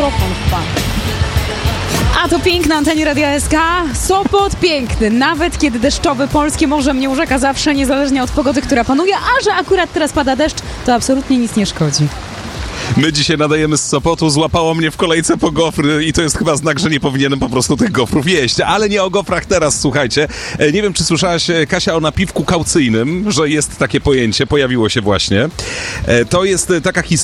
mikrofon wpadł. A to piękna antenie Radia SK. Sopot piękny, nawet kiedy deszczowy. Polskie morze mnie urzeka zawsze, niezależnie od pogody, która panuje, a że akurat teraz pada deszcz, to absolutnie nic nie szkodzi. My dzisiaj nadajemy z Sopotu, złapało mnie w kolejce po gofry i to jest chyba znak, że nie powinienem po prostu tych gofrów jeść. Ale nie o gofrach teraz, słuchajcie. Nie wiem, czy słyszałaś, Kasia, o napiwku kaucyjnym, że jest takie pojęcie, pojawiło się właśnie. To jest taka historia.